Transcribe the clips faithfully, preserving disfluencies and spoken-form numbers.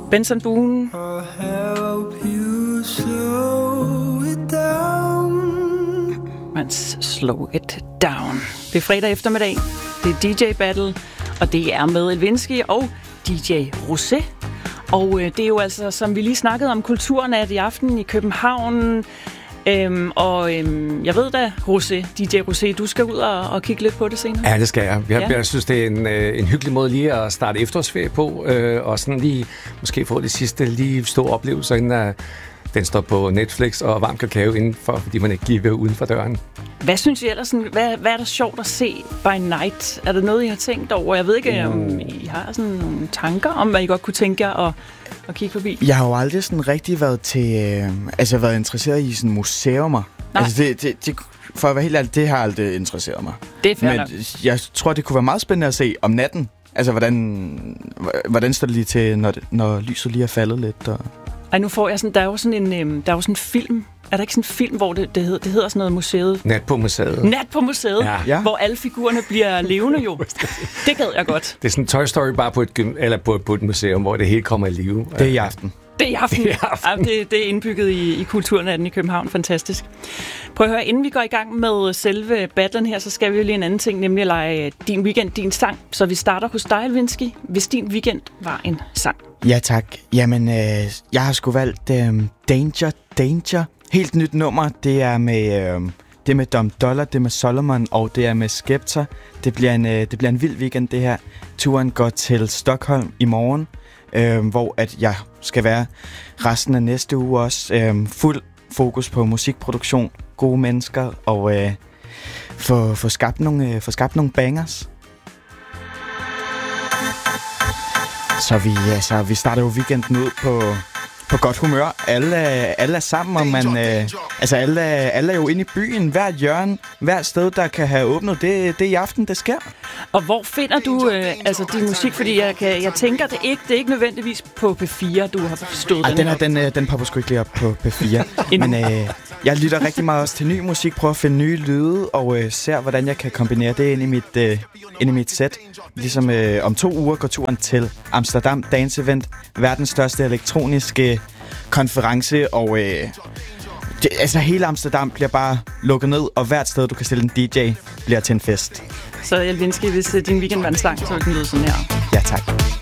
Benson Boone. Man slow it down. Det er fredag eftermiddag. Det er D J Battle, og det er med Elvinsky og D J Rosé. Og øh, det er jo altså, som vi lige snakkede om, kulturnat i aften i København. Øhm, og øhm, jeg ved da, Rosé, D J Rosé, du skal ud og, og kigge lidt på det senere. Ja, det skal jeg. Jeg, ja. jeg synes, det er en, øh, en hyggelig måde lige at starte efterårsferie på, øh, og sådan lige måske få det sidste lige store oplevelser, inden at den står på Netflix og varm kakao indenfor, fordi man ikke giver uden for døren. Hvad synes I ellers, sådan, hvad, hvad er der sjovt at se by night? Er der noget, I har tænkt over? Jeg ved ikke, om I har sådan nogle tanker om, hvad I godt kunne tænke jer at, at kigge forbi? Jeg har jo aldrig sådan rigtig været til, øh, altså været interesseret i sådan museumer. Nej. Altså det, det, det, for at være helt ærlig, det har aldrig interesseret mig. Det er fair Men nok. jeg tror, det kunne være meget spændende at se om natten. Altså, hvordan, hvordan står det lige til, når, det, når lyset lige er faldet lidt? Og Ej, nu får jeg sådan, der er jo sådan en, øhm, der er jo sådan en film. Er der ikke sådan en film, hvor det, det, hedder, det hedder sådan noget museet? Nat på museet. Nat på museet, Ja. Ja. hvor alle figurerne bliver levende jo. Det gad jeg godt. Det er sådan Toy Story bare på et, gym, eller på, på et museum, hvor det hele kommer i live. det er i aften. Det er i aften. Det er i aften. Ja, det, det er indbygget i, i kulturnatten i København. Fantastisk. Prøv at høre, inden vi går i gang med selve battlen her, så skal vi jo lige en anden ting, nemlig at lege din weekend, din sang. Så vi starter hos dig, Elvinsky, hvis din weekend var en sang. Ja, tak. Jamen, øh, jeg har sgu valgt øh, Danger, Danger. Helt nyt nummer. Det er med, øh, det er med Dom Dollar, det er med Solomon, og det er med Skepta. Det bliver en, øh, det bliver en vild weekend, det her. Turen går til Stockholm i morgen, øh, hvor at jeg skal være resten af næste uge også. Øh, fuld fokus på musikproduktion, gode mennesker, og øh, få, få, skabt nogle, øh, få skabt nogle bangers. Så vi, altså, vi starter jo weekenden ud på, på godt humør. Alle, alle er sammen, og man, øh, altså alle, alle er jo inde i byen. Hver hjørne, hver sted, der kan have åbnet, det, det er i aften, det sker. Og hvor finder du øh, altså din musik? Fordi jeg, kan, jeg tænker, det er, ikke, det er ikke nødvendigvis på P fire, du har forstået Ej, den den, her. her, den, øh, den popper sgu ikke lige op på P fire. Men øh, jeg lytter rigtig meget også til ny musik, prøver at finde nye lyde, og øh, ser, hvordan jeg kan kombinere det ind i mit, øh, ind i mit set. Ligesom øh, om to uger går turen til Amsterdam Dance Event, verdens største elektroniske konference, og øh, det, altså hele Amsterdam bliver bare lukket ned, og hvert sted, du kan stille en D J, bliver til en fest. Så Elvinsky, hvis uh, din weekend var en sang, så ville den lyde sådan her. Ja, tak.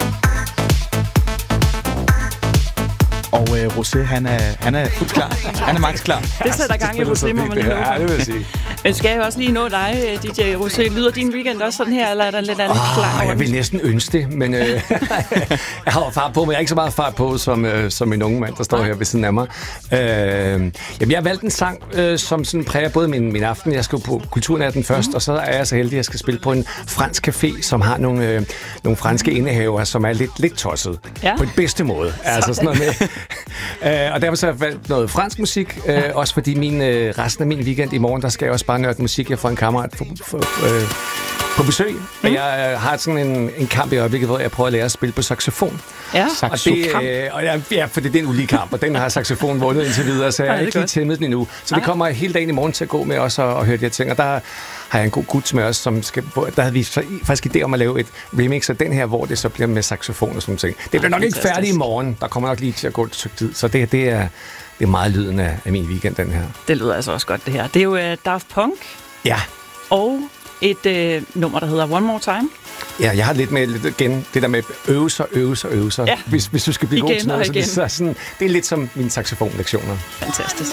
Og øh, Rosé, han er, han er fuldt klar. Han er max klar. Det sætter gang i Rosé, må man lige love. Ja, det vil jeg sige. Men skal jeg også lige nå dig, D J Rosé. Lyder din weekend også sådan her, eller er der lidt andet Oh, klar over jeg vil den? næsten ønske det, men øh, jeg har fart på, men jeg har ikke så meget fart på, som, øh, som en unge mand, der står her ved siden af mig. Øh, jamen, jeg har valgt en sang, øh, som sådan præger både min, min aften. Jeg skal på kulturnatten først, mm. og så er jeg så heldig, at jeg skal spille på en fransk café, som har nogle, øh, nogle franske indehaver, som er lidt, lidt tosset. Ja. På den bedste måde. Altså sådan noget med. øh, og derfor så har jeg valgt noget fransk musik, øh, også fordi min, øh, resten af min weekend i morgen, der skal jeg også bare nørde musik. Jeg får en kammerat for, for, øh, på besøg, mm. og jeg øh, har sådan en, en kamp i øjeblikket, hvor jeg prøver at lære at spille på saxofon. Ja, og det, øh, og jeg, ja, for det er en ulige kamp, og den har saxofon vundet indtil videre, så jeg har ikke lige tæmmet den endnu. Så det kommer hele dagen i morgen til at gå med også at, at høre de her ting, og der har jeg en god gut med os, som skal, der havde vi faktisk idé om at lave et remix af den her, hvor det så bliver med saxofon og sådan ting. Det bliver nok ikke færdigt i morgen, der kommer nok lige til at gå et stykke tid, så det, det, er, det er meget lyden af, af min weekend, den her. Det lyder altså også godt, det her. Det er jo uh, Daft Punk. Ja. Og et øh, nummer, der hedder One More Time. Ja, jeg har lidt med lidt igen, det der med øvelser, øvelser, øvelser. Ja. Hvis, hvis du skal blive Igen god til noget, så igen. det, så sådan, det er lidt som mine saxofonlektioner. Fantastisk.